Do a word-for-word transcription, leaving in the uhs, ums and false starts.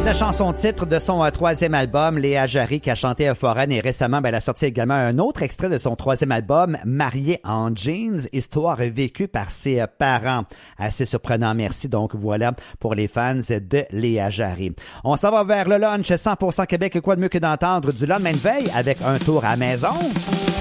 La chanson titre de son euh, troisième album, Léa Jarry, qui a chanté Euphoran, et récemment, ben, elle a sorti également un autre extrait de son troisième album, Mariée en jeans, histoire vécue par ses euh, parents. Assez surprenant, merci. Donc voilà pour les fans de Léa Jarry. On s'en va vers le lunch cent pour cent Québec. Quoi de mieux que d'entendre du lendemain de veille avec un tour à la maison?